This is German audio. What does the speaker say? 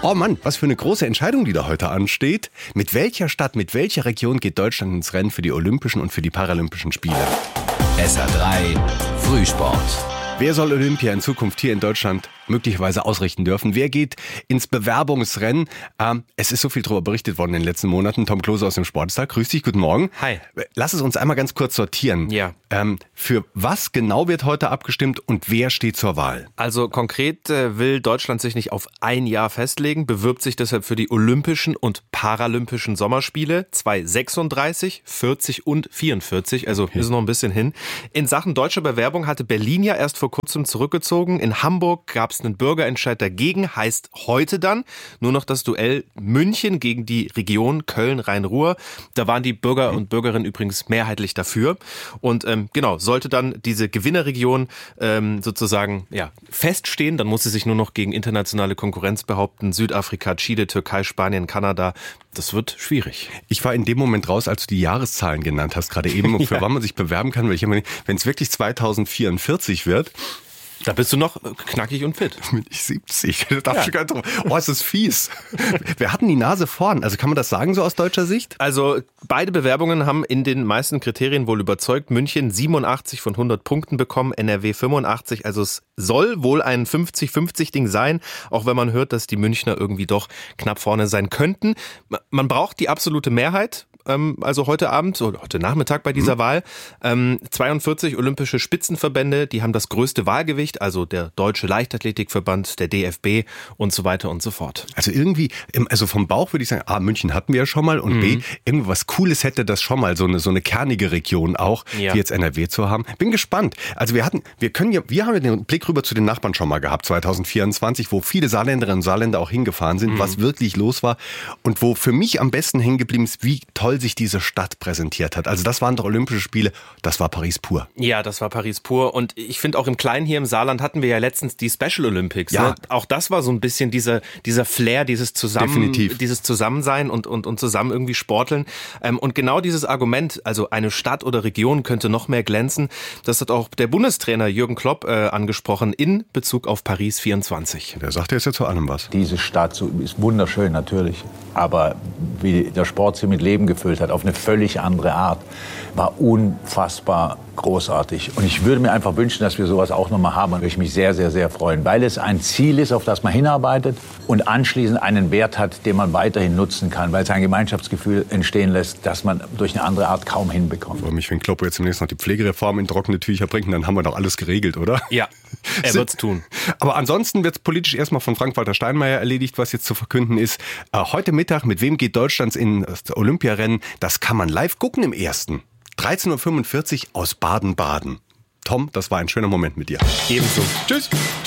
Oh Mann, was für eine große Entscheidung, die da heute ansteht. Mit welcher Stadt, mit welcher Region geht Deutschland ins Rennen für die Olympischen und für die Paralympischen Spiele? SR3 Frühsport. Wer soll Olympia in Zukunft hier in Deutschland möglicherweise ausrichten dürfen? Wer geht ins Bewerbungsrennen? Es ist so viel darüber berichtet worden in den letzten Monaten. Tom Klose aus dem Sportstag. Grüß dich, guten Morgen. Hi. Lass es uns einmal ganz kurz sortieren. Ja. Für was genau wird heute abgestimmt und wer steht zur Wahl? Also konkret will Deutschland sich nicht auf ein Jahr festlegen, bewirbt sich deshalb für die Olympischen und Paralympischen Sommerspiele 2036, 40 und 44, also ist noch ein bisschen hin. In Sachen deutscher Bewerbung hatte Berlin ja erst vor kurzem zurückgezogen. In Hamburg gab es einen Bürgerentscheid dagegen, heißt heute dann nur noch das Duell München gegen die Region Köln-Rhein-Ruhr. Da waren die Bürger und Bürgerinnen übrigens mehrheitlich dafür. Und genau, sollte dann diese Gewinnerregion sozusagen feststehen, dann muss sie sich nur noch gegen internationale Konkurrenz behaupten. Südafrika, Chile, Türkei, Spanien, Kanada. Das wird schwierig. Ich war in dem Moment raus, als du die Jahreszahlen genannt hast, gerade eben, für wann man sich bewerben kann. Wenn es wirklich 2044 wird, da bist du noch knackig und fit. Bin ich 70. Es ist fies. Wer hat denn die Nase vorn? Also kann man das sagen so aus deutscher Sicht? Also beide Bewerbungen haben in den meisten Kriterien wohl überzeugt. München 87 von 100 Punkten bekommen, NRW 85. Also es soll wohl ein 50-50-Ding sein, auch wenn man hört, dass die Münchner irgendwie doch knapp vorne sein könnten. Man braucht die absolute Mehrheit. Also heute Abend oder heute Nachmittag bei dieser Wahl. 42 olympische Spitzenverbände, die haben das größte Wahlgewicht, also der Deutsche Leichtathletikverband, der DFB und so weiter und so fort. Also irgendwie, also vom Bauch würde ich sagen, A, München hatten wir ja schon mal und B, irgendwas Cooles hätte das schon mal, so eine kernige Region auch, wie jetzt NRW zu haben. Bin gespannt. Also wir haben ja den Blick rüber zu den Nachbarn schon mal gehabt, 2024, wo viele Saarländerinnen und Saarländer auch hingefahren sind, was wirklich los war und wo für mich am besten hängen geblieben ist, wie toll sich diese Stadt präsentiert hat. Also das waren doch Olympische Spiele, das war Paris pur. Ja, das war Paris pur und ich finde auch im Kleinen hier im Saarland hatten wir ja letztens die Special Olympics. Ja. Ne? Auch das war so ein bisschen dieser Flair, dieses Zusammensein und zusammen irgendwie sporteln. Und genau dieses Argument, also eine Stadt oder Region könnte noch mehr glänzen, das hat auch der Bundestrainer Jürgen Klopp angesprochen in Bezug auf Paris 24. Der sagt jetzt ja zu allem was. Diese Stadt ist wunderschön natürlich, aber wie der Sport sie mit Leben gefüllt hat, auf eine völlig andere Art, war unfassbar großartig. Und ich würde mir einfach wünschen, dass wir sowas auch nochmal haben. Und würde ich mich sehr, sehr, sehr freuen, weil es ein Ziel ist, auf das man hinarbeitet und anschließend einen Wert hat, den man weiterhin nutzen kann, weil es ein Gemeinschaftsgefühl entstehen lässt, das man durch eine andere Art kaum hinbekommt. Ich freue mich, wenn Kloppo jetzt demnächst noch die Pflegereform in trockene Tücher bringt, dann haben wir doch alles geregelt, oder? Ja, er wird's tun. Aber ansonsten wird es politisch erstmal von Frank-Walter Steinmeier erledigt, was jetzt zu verkünden ist. Heute Mittag, mit wem geht Deutschland ins Olympiarennen? Das kann man live gucken im ersten. 13.45 Uhr aus Baden-Baden. Tom, das war ein schöner Moment mit dir. Ebenso. Tschüss.